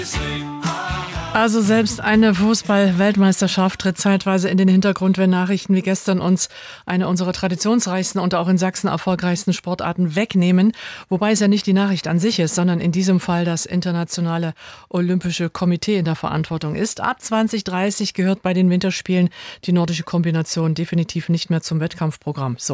Also selbst eine Fußball-Weltmeisterschaft tritt zeitweise in den Hintergrund, wenn Nachrichten wie gestern uns eine unserer traditionsreichsten und auch in Sachsen erfolgreichsten Sportarten wegnehmen. Wobei es ja nicht die Nachricht an sich ist, sondern in diesem Fall das Internationale Olympische Komitee in der Verantwortung ist. Ab 2030 gehört bei den Winterspielen die nordische Kombination definitiv nicht mehr zum Wettkampfprogramm. So.